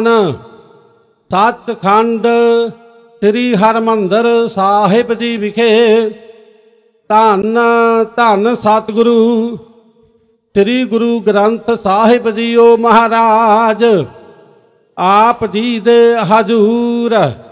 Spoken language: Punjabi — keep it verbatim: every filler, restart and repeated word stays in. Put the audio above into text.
ਸਥਾਨ ਸੱਚਖੰਡ ਸ੍ਰੀ ਹਰਿਮੰਦਰ ਸਾਹਿਬ ਜੀ ਵਿਖੇ ਧੰਨ ਧੰਨ ਸਤਿਗੁਰੂ ਸ੍ਰੀ ਗੁਰੂ ਗ੍ਰੰਥ ਸਾਹਿਬ ਜੀਓ ਮਹਾਰਾਜ ਆਪ ਜੀ ਦੇ ਹਜ਼ੂਰ